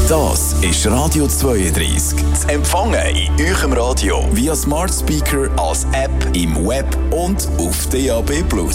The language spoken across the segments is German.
Das ist Radio 32. Zu empfangen in eurem Radio via Smart Speaker, als App, im Web und auf DAB+.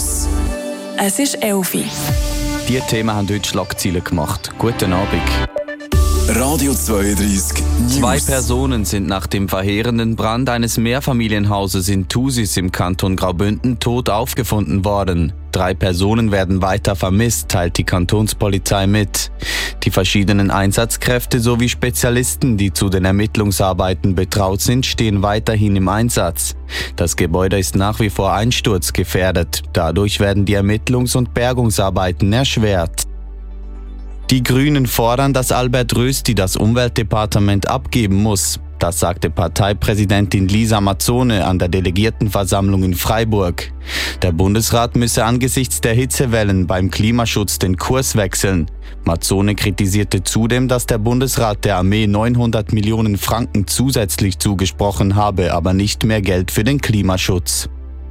Es ist 11 Uhr. Die Themen haben heute Schlagzeilen gemacht. Guten Abend. Radio 32 News. 2 Personen sind nach dem verheerenden Brand eines Mehrfamilienhauses in Thusis im Kanton Graubünden tot aufgefunden worden. 3 Personen werden weiter vermisst, teilt die Kantonspolizei mit. Die verschiedenen Einsatzkräfte sowie Spezialisten, die zu den Ermittlungsarbeiten betraut sind, stehen weiterhin im Einsatz. Das Gebäude ist nach wie vor einsturzgefährdet. Dadurch werden die Ermittlungs- und Bergungsarbeiten erschwert. Die Grünen fordern, dass Albert Rösti das Umweltdepartement abgeben muss. Das sagte Parteipräsidentin Lisa Mazzone an der Delegiertenversammlung in Freiburg. Der Bundesrat müsse angesichts der Hitzewellen beim Klimaschutz den Kurs wechseln. Mazzone kritisierte zudem, dass der Bundesrat der Armee 900 Millionen Franken zusätzlich zugesprochen habe, aber nicht mehr Geld für den Klimaschutz.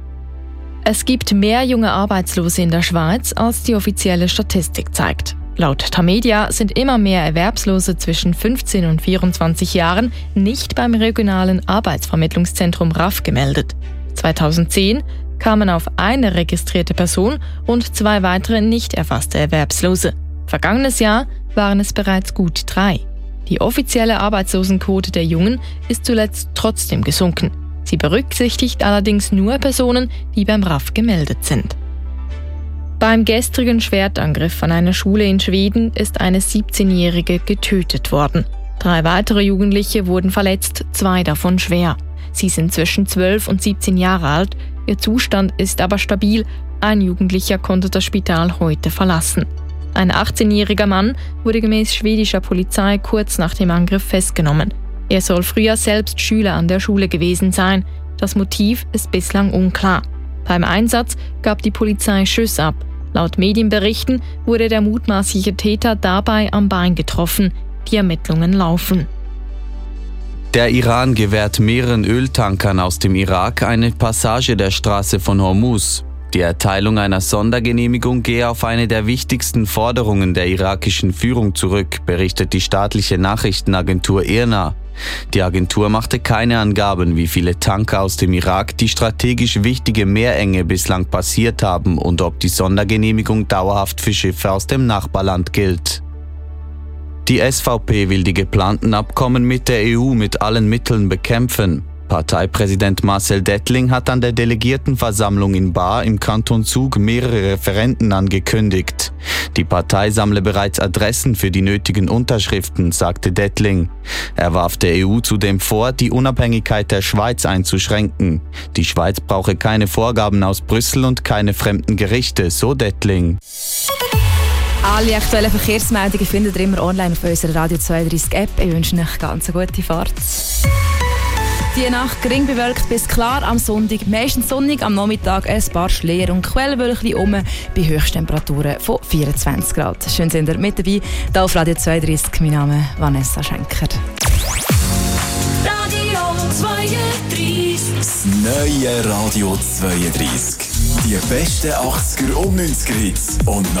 Es gibt mehr junge Arbeitslose in der Schweiz, als die offizielle Statistik zeigt. Laut Tamedia sind immer mehr Erwerbslose zwischen 15 und 24 Jahren nicht beim regionalen Arbeitsvermittlungszentrum RAF gemeldet. 2010 kamen auf eine registrierte Person und 2 weitere nicht erfasste Erwerbslose. Vergangenes Jahr waren es bereits gut 3. Die offizielle Arbeitslosenquote der Jungen ist zuletzt trotzdem gesunken. Sie berücksichtigt allerdings nur Personen, die beim RAF gemeldet sind. Beim gestrigen Schwertangriff an einer Schule in Schweden ist eine 17-Jährige getötet worden. 3 weitere Jugendliche wurden verletzt, 2 davon schwer. Sie sind zwischen 12 und 17 Jahre alt, ihr Zustand ist aber stabil. Ein Jugendlicher konnte das Spital heute verlassen. Ein 18-jähriger Mann wurde gemäß schwedischer Polizei kurz nach dem Angriff festgenommen. Er soll früher selbst Schüler an der Schule gewesen sein. Das Motiv ist bislang unklar. Beim Einsatz gab die Polizei Schüsse ab. Laut Medienberichten wurde der mutmaßliche Täter dabei am Bein getroffen. Die Ermittlungen laufen. Der Iran gewährt mehreren Öltankern aus dem Irak eine Passage der Straße von Hormuz. Die Erteilung einer Sondergenehmigung gehe auf eine der wichtigsten Forderungen der irakischen Führung zurück, berichtet die staatliche Nachrichtenagentur IRNA. Die Agentur machte keine Angaben, wie viele Tanker aus dem Irak die strategisch wichtige Meerenge bislang passiert haben und ob die Sondergenehmigung dauerhaft für Schiffe aus dem Nachbarland gilt. Die SVP will die geplanten Abkommen mit der EU mit allen Mitteln bekämpfen. Parteipräsident Marcel Dettling hat an der Delegiertenversammlung in Baar im Kanton Zug mehrere Referenden angekündigt. Die Partei sammle bereits Adressen für die nötigen Unterschriften, sagte Dettling. Er warf der EU zudem vor, die Unabhängigkeit der Schweiz einzuschränken. Die Schweiz brauche keine Vorgaben aus Brüssel und keine fremden Gerichte, so Dettling. Alle aktuellen Verkehrsmeldungen findet ihr immer online auf unserer Radio 32 App. Ich wünsche euch ganz eine gute Fahrt. Die Nacht gering bewölkt bis klar am Sonntag, meistens sonnig, am Nachmittag ein paar Schleier und Quellwölkchen bei Höchsttemperaturen von 24 Grad. Schön sind ihr mit dabei, hier auf Radio 32. Mein Name ist Vanessa Schenker. Radio 32. Das neue Radio 32. Die besten 80er und 90er Hits und noch